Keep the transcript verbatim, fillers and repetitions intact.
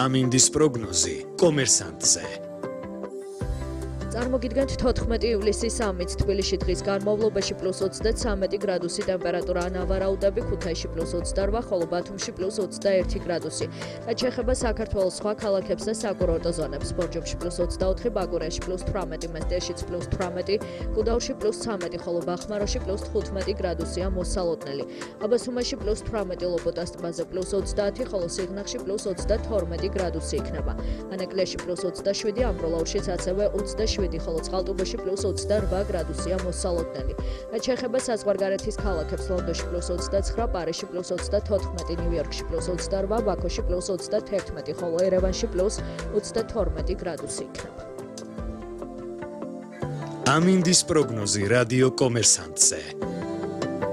ამინდის პროგნოზი კომერსანტზე. წარმოგიდგენთ თოთხმეტი ივლისის სამიც თბილისში დღის განმავლობაში პლუს ოცდათვრამეტი გრადუსი ტემპერატურა ნავარაუდები, ქუთაისში პლუს ოცდაორ, ხოლო ბათუმში პლუს ოცდაერთი გრადუსი. რაც შეეხება საქართველოს სხვა ქალაქებს და საკურორტო ზონებს, ბორჯომში პლუს ოცდაოთხი, ბაკურიაში პლუს თვრამეტი, მესტიაშიც პლუს თვრამეტი, გუდაურში პლუს ცამეტი, ხოლო ბახმაროში პლუს თხუთმეტი გრადუსია მოსალოდნელი. აბასუმაში პლუს თვრამეტი, ლოპოტას ტბაზე პლუს ოცდაათი, ხოლო სიღნაღში პლუს ოცდათორმეტი გრადუსი იქნება. ანაკლიაში პლუს ოცდაშვიდი, ამბროლაურშიც ასევე ოცდაშვიდი, ხოლო წყალტუბოში პლუს ოცდარვა გრადუსია მოსალოდნელი. რაც შეეხება საზღვარგარეთის ქალაქებს, ლონდონში პლუს ოცდაცხრა, პარიზში პლუს ოცდათოთხმეტი, ნიუ-იორკში პლუს ოცდაორ, ბაქოში პლუს ოცდათერთმეტი, ხოლო ერევანში პლუს ოცდათორმეტი გრადუსი იქნება. ამინდის პროგნოზი რადიო კომერსანტზე.